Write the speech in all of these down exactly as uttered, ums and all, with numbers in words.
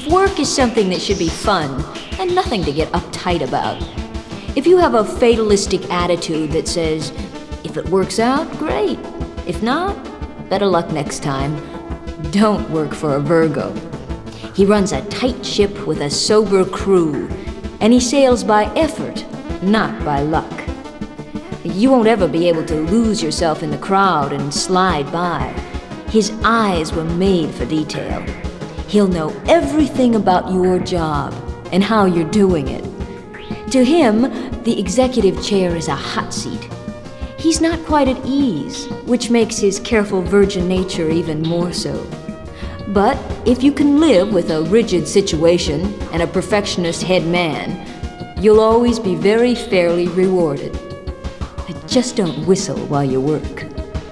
If work is something that should be fun and nothing to get uptight about, if you have a fatalistic attitude that says, if it works out, great. If not, better luck next time, don't work for a Virgo. He runs a tight ship with a sober crew, and he sails by effort, not by luck. You won't ever be able to lose yourself in the crowd and slide by. His eyes were made for detail. He'll know everything about your job and how you're doing it. To him, the executive chair is a hot seat. He's not quite at ease, which makes his careful virgin nature even more so. But if you can live with a rigid situation and a perfectionist head man, you'll always be very fairly rewarded. Just don't whistle while you work.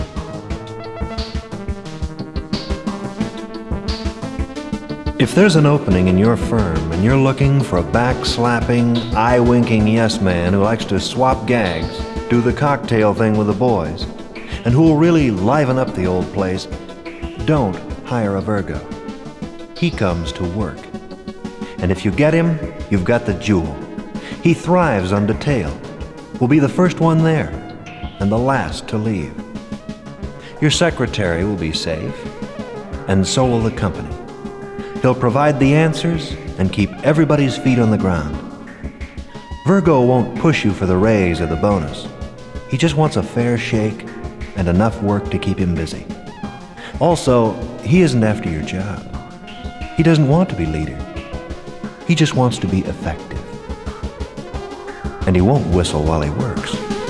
If there's an opening in your firm and you're looking for a back-slapping, eye-winking yes-man who likes to swap gags, do the cocktail thing with the boys, and who will really liven up the old place, don't hire a Virgo. He comes to work. And if you get him, you've got the jewel. He thrives on detail, will be the first one there, and the last to leave. Your secretary will be safe, and so will the company. He'll provide the answers and keep everybody's feet on the ground. Virgo won't push you for the raise or the bonus. He just wants a fair shake and enough work to keep him busy. Also, he isn't after your job. He doesn't want to be leader. He just wants to be effective. And he won't whistle while he works.